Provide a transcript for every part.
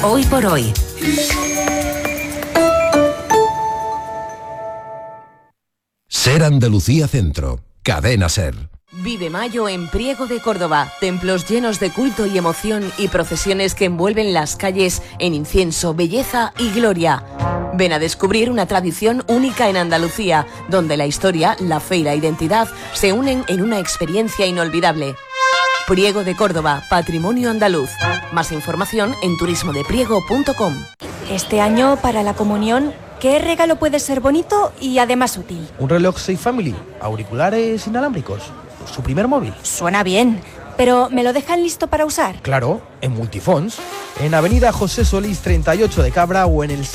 Hoy por hoy. Ser Andalucía Centro. Cadena Ser. Vive Mayo en Priego de Córdoba, templos llenos de culto y emoción y procesiones que envuelven las calles en incienso, belleza y gloria. Ven a descubrir una tradición única en Andalucía, donde la historia, la fe y la identidad se unen en una experiencia inolvidable. Priego de Córdoba, Patrimonio Andaluz. Más información en turismodepriego.com. Este año, para la comunión, ¿qué regalo puede ser bonito y además útil? Un reloj Safe Family, auriculares inalámbricos, su primer móvil. Suena bien, pero ¿me lo dejan listo para usar? Claro, en Multifons, en Avenida José Solís 38 de Cabra o en el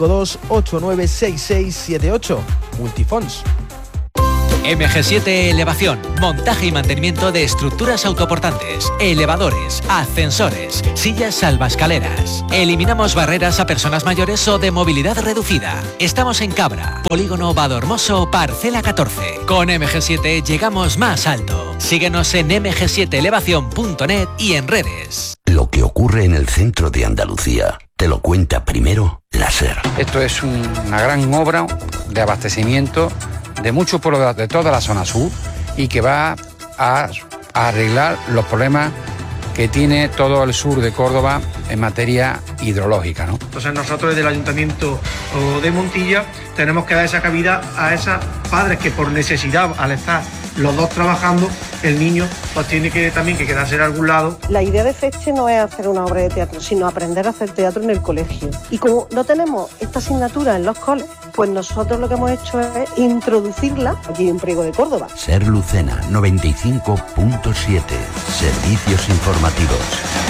652-896678. Multifons. MG7 Elevación, montaje y mantenimiento de estructuras autoportantes, elevadores, ascensores, sillas salvaescaleras. Eliminamos barreras a personas mayores o de movilidad reducida. Estamos en Cabra, Polígono Vadormoso, parcela 14. Con MG7 llegamos más alto. Síguenos en mg7elevacion.net y en redes. Lo que ocurre en el centro de Andalucía te lo cuenta primero la SER. Esto es una gran obra de abastecimiento de muchos pueblos de toda la zona sur y que va a arreglar los problemas que tiene todo el sur de Córdoba en materia hidrológica, ¿no? Entonces nosotros desde el Ayuntamiento de Montilla tenemos que dar esa cabida a esos padres que por necesidad, al estar los dos trabajando, el niño pues tiene que también que quedarse en algún lado. La idea de FESTE no es hacer una obra de teatro, sino aprender a hacer teatro en el colegio. Y como no tenemos esta asignatura en los coles, pues nosotros lo que hemos hecho es introducirla aquí en Priego de Córdoba. SER Lucena 95.7. Servicios informativos.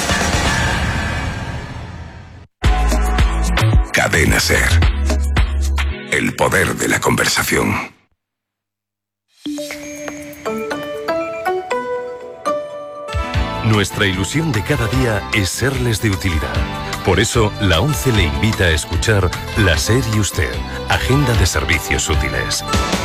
Cadena Ser. El poder de la conversación. Nuestra ilusión de cada día es serles de utilidad. Por eso, la ONCE le invita a escuchar La SER y Usted, Agenda de Servicios Útiles.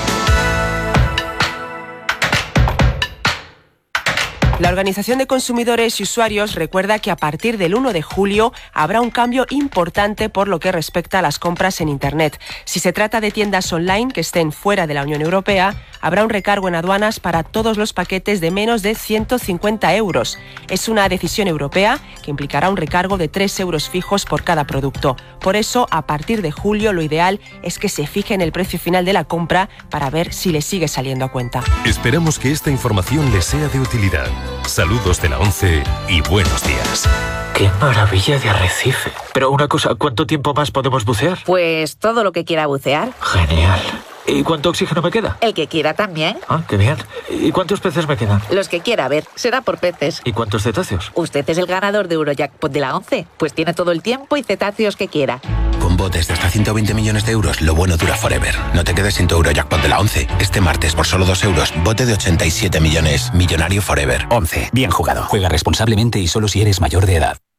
La Organización de Consumidores y Usuarios recuerda que a partir del 1 de julio habrá un cambio importante por lo que respecta a las compras en Internet. Si se trata de tiendas online que estén fuera de la Unión Europea, habrá un recargo en aduanas para todos los paquetes de menos de 150 euros. Es una decisión europea que implicará un recargo de 3 euros fijos por cada producto. Por eso, a partir de julio, lo ideal es que se fije en el precio final de la compra para ver si le sigue saliendo a cuenta. Esperamos que esta información les sea de utilidad. Saludos de la ONCE y buenos días. ¡Qué maravilla de arrecife! Pero una cosa, ¿cuánto tiempo más podemos bucear? Pues todo lo que quiera bucear. Genial. ¿Y cuánto oxígeno me queda? El que quiera también. Ah, qué bien. ¿Y cuántos peces me quedan? Los que quiera, a ver, será por peces. ¿Y cuántos cetáceos? Usted es el ganador de Eurojackpot de la ONCE, pues tiene todo el tiempo y cetáceos que quiera. Con botes de hasta 120 millones de euros, lo bueno dura forever. No te quedes sin tu Eurojackpot de la ONCE. Este martes, por solo 2 euros, bote de 87 millones. Millonario forever. 11. Bien jugado. Juega responsablemente y solo si eres mayor de edad.